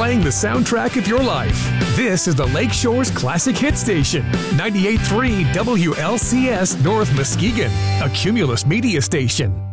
playing the soundtrack of your life. This is the Lakeshore's Classic Hit Station, 98.3 WLCS North Muskegon, a Cumulus Media station.